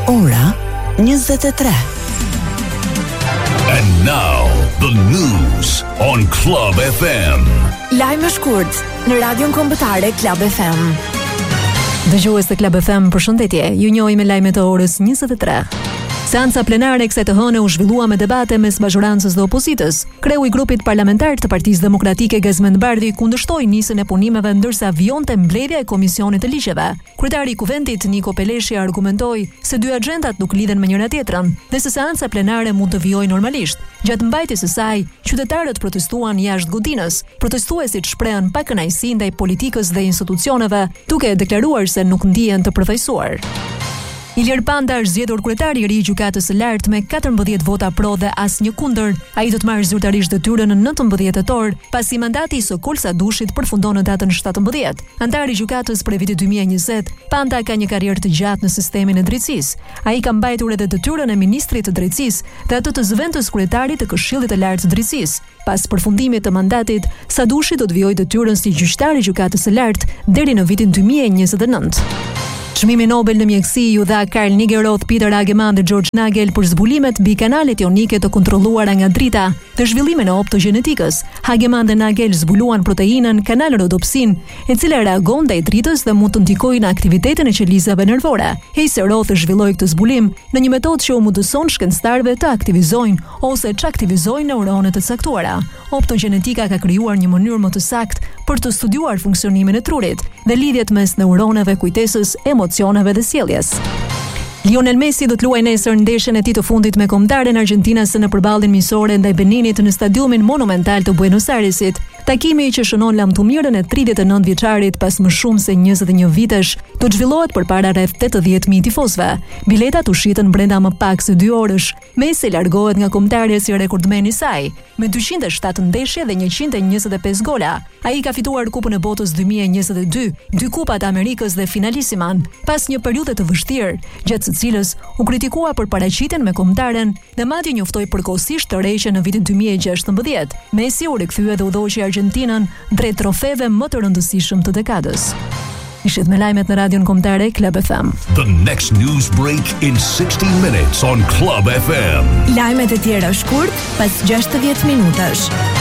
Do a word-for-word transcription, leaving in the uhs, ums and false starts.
Ora njëzet e tre. And now the news on Club F M. Lajme shkurt në radion kombëtare Club F M. Dëgjues të Club F M, përshëndetje. Ju njohim me lajmet e orës njëzet e tre. Seanca plenare e kësaj të hëne u zhvillua me debate mes majorancës dhe opozitës. Kreu i grupit parlamentar të Partisë Demokratike Gazmend Bardhi kundërshtoi nisjen e punimeve ndërsa vjonte mbledhja e komisionit të ligjeve. Kryetari i Kuventit Niko Peleshi argumentoi se dy agjendat nuk lidhen me njëra tjetrën dhe se seanca plenare mund të vijojë normalisht. Gjatë mbajtjes së saj, qytetarët protestuan jashtë godinës. Protestuesit shprehën pakënaqësi ndaj politikës dhe institucioneve, duke deklaruar se nuk ndihen të përfaqësuar. Ilir Panda është zgjedhur kryetari i ri i gjykatës së lartë me katërmbëdhjetë vota pro dhe asnjë kundër. Ai do të marrë zyrtarisht detyrën në nëntëmbëdhjetë tetor, pasi mandati i Sokol Sadushit përfundon në datën shtatëmbëdhjetë. Antar i gjykatës për vitin dy mijë e njëzet, Panda ka një karrierë të gjatë në sistemin e drejtësisë. Ai ka mbajtur edhe detyrën e ministrit të drejtësisë dhe atë të zëvendës kryetarit të Këshillit të Lartë të Drejtësisë. Pas përfundimit të mandatit, Sadushi do të vijojë detyrën si gjyqtar i gjykatës së lartë deri në vitin dy mijë e njëzet e nëntë. Çmimi Nobel në mjekësi ju dha Carl Nigeroth, Peter Hageman dhe George Nagel për zbulimet mbi kanalet jonike të kontrolluara nga drita dhe zhvillimin e optogenetikës. Hageman dhe Nagel zbuluan proteinën kanalrodopsin, e cila reagon ndaj dritës dhe mund të ndikojë në aktivitetin e qelizave nervore. Heiseroth zhvilloi këtë zbulim në një metodë që u mundëson shkencëtarëve të aktivizojnë ose çaktivizojnë neuronet të caktuara. Optogenetika ka krijuar një mënyrë më të saktë për të studiuar funksionimin e trurit dhe lidhjet mes neuroneve, kujtesës, emocioneve dhe sjelljes. Lionel Messi do të luajë nesër ndeshjen e tij të fundit me kombëtaren Argentinas në përballjen miqësore ndaj Beninit në stadiumin monumental të Buenos Airesit. Takimi që shënon lamtumirën e tridhjetë e nëntë vjeçarit pas më shumë se njëzet e një vitesh do të zhvillohet përpara rreth tetëdhjetë mijë tifozëve. Biletat u shitën brenda më pak se dy orësh. Messi largohet nga kombëtarja si rekordmeni i saj, me dyqind e shtatë ndeshje dhe njëqind e njëzet e pesë gola. Ai ka fituar Kupën e Botës dy mijë e njëzet e dy, dy Kupat e Amerikës dhe finalisiman, pas një periudhe të vështirë, gjatë së cilës u kritikua për paraqitjen me kombëtaren dhe madje njoftoi përkohësisht të rreqe në vitin dy mijë e gjashtëmbëdhjetë. Messi u rikthye dhe u dhoqi Argentinën drejt trofeve më të rëndësishëm të dekadës. Ishit me lajmet në radion kombëtare Club F M. The next news break in sixty minutes on Club F M. Lajmet e tjera shkurt pas gjashtëdhjetë minutash.